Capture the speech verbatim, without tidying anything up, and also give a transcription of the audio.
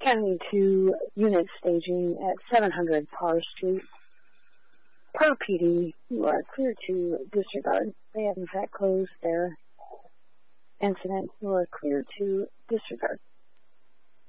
County two unit staging at seven hundred Parr Street. Per P D, you are clear to disregard. They have in fact closed their incident. You are clear to disregard.